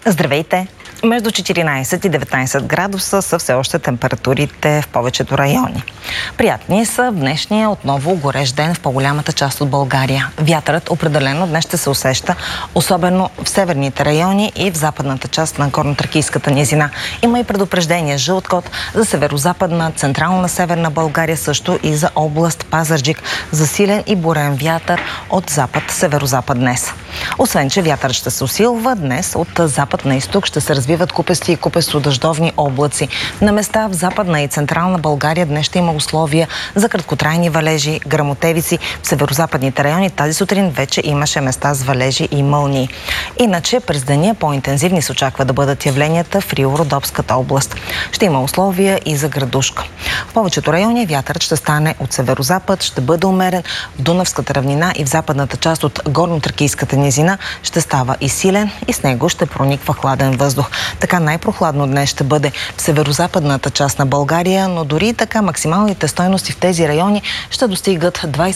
Здравейте! Между 14 и 19 градуса са все още температурите в повечето райони. Приятни са в днешния отново горещ ден в по-голямата част от България. Вятърът определено днес ще се усеща, особено в северните райони и в западната част на горно-тракийската низина. Има и предупреждение жълт код за северо-западна, централна северна България, също и за област Пазарджик. Засилен и бурен вятър от запад-северозапад днес. Освен, че вятърът ще се усилва, днес от запад на изток ще се развиват купести и купесто-дъждовни облаци. На места в западна и централна България днес ще има условия за краткотрайни валежи, гръмотевици. В северозападните райони тази сутрин вече имаше места с валежи и мълнии. Иначе през деня по-интензивни се очаква да бъдат явленията в Рио-Родопската област. Ще има условия и за градушка. В повечето райони вятърът ще стане от северозапад, ще бъде умерен. В Дунавската равнина и в западната част от горно-тракийската низина ще става и силен, и с него ще прониква хладен въздух. Така най-прохладно днес ще бъде в северозападната част на България, но дори и така максималните стойности в тези райони ще достигат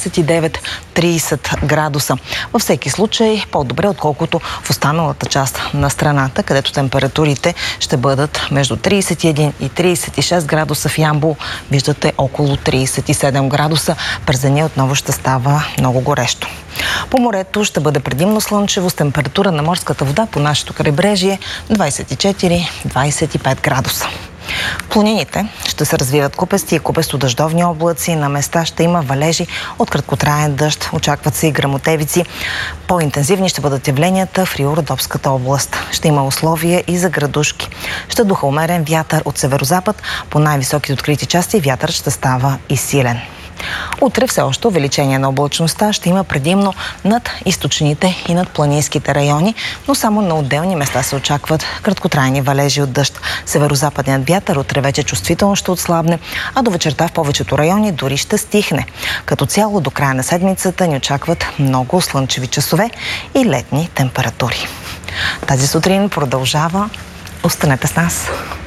29-30 градуса. Във всеки случай по-добре, отколкото в останалата част на страната, където температурите ще бъдат между 31 и 36 градуса в Ямбол. Виждате около 37 градуса. През деня отново ще става много горещо. По морето ще бъде предимно слънчево с температура на морската вода по нашето крайбрежие 24-25 градуса. В планините ще се развиват купести и купесто-дъждовни облаци. На места ще има валежи от краткотраен дъжд. Очакват се и гръмотевици. По-интензивни ще бъдат явленията в Рио-Родопската област. Ще има условия и за градушки. Ще духа умерен вятър от северозапад. По най-високите открити части вятърът ще става и силен. Утре все още увеличение на облачността ще има предимно над източните и над планинските райони, но само на отделни места се очакват краткотрайни валежи от дъжд. Северозападният вятър утре вече чувствително ще отслабне, а до вечерта в повечето райони дори ще стихне. Като цяло до края на седмицата ни очакват много слънчеви часове и летни температури. Тази сутрин продължава. Останете с нас!